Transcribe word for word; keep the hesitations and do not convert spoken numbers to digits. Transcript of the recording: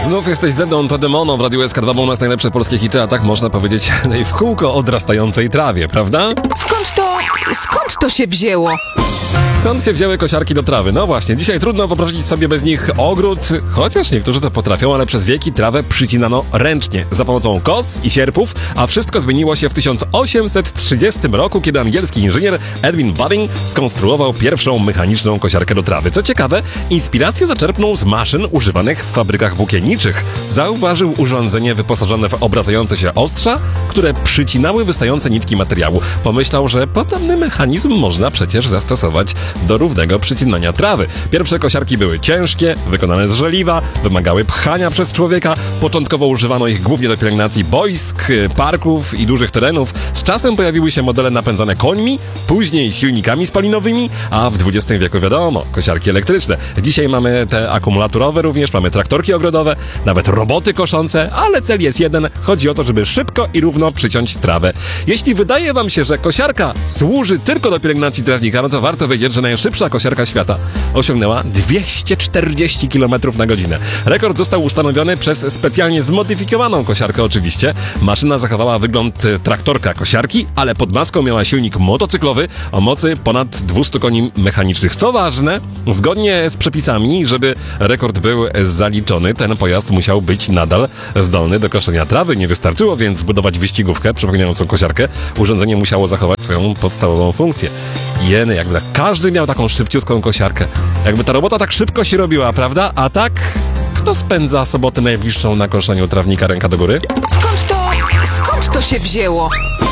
Znów jesteś ze mną, to Demono w Radiu S K dwa, bo u nas najlepsze polskie hity, a tak można powiedzieć w kółko odrastającej trawie, prawda? Skąd to, skąd to się wzięło? Skąd się wzięły kosiarki do trawy? No właśnie, dzisiaj trudno wyobrazić sobie bez nich ogród, chociaż niektórzy to potrafią, ale przez wieki trawę przycinano ręcznie, za pomocą kos i sierpów, a wszystko zmieniło się w tysiąc osiemset trzydziestym roku, kiedy angielski inżynier Edwin Budding skonstruował pierwszą mechaniczną kosiarkę do trawy. Co ciekawe, inspirację zaczerpnął z maszyn używanych w fabrykach włókienniczych. Zauważył urządzenie wyposażone w obracające się ostrza, które przycinały wystające nitki materiału. Pomyślał, że podobny mechanizm można przecież zastosować do równego przycinania trawy. Pierwsze kosiarki były ciężkie, wykonane z żeliwa, wymagały pchania przez człowieka. Początkowo używano ich głównie do pielęgnacji boisk, parków i dużych terenów. Z czasem pojawiły się modele napędzane końmi, później silnikami spalinowymi, a w dwudziestym wieku wiadomo, kosiarki elektryczne. Dzisiaj mamy te akumulatorowe również, mamy traktorki ogrodowe, nawet roboty koszące, ale cel jest jeden. Chodzi o to, żeby szybko i równo przyciąć trawę. Jeśli wydaje wam się, że kosiarka służy tylko do pielęgnacji trawnika, no to warto wiedzieć, że najszybsza kosiarka świata osiągnęła dwieście czterdzieści kilometrów na godzinę. Rekord został ustanowiony przez specjalnie zmodyfikowaną kosiarkę oczywiście. Maszyna zachowała wygląd traktorka kosiarki, ale pod maską miała silnik motocyklowy o mocy ponad dwieście koni mechanicznych. Co ważne, zgodnie z przepisami, żeby rekord był zaliczony, ten pojazd musiał być nadal zdolny do koszenia trawy. Nie wystarczyło więc zbudować wyścigówkę przypominającą kosiarkę. Urządzenie musiało zachować swoją podstawową funkcję. Jeny, jakby tak każdy miał taką szybciutką kosiarkę. Jakby ta robota tak szybko się robiła, prawda? A tak, kto spędza sobotę najbliższą na koszeniu trawnika ręka do góry? Skąd to, skąd to się wzięło?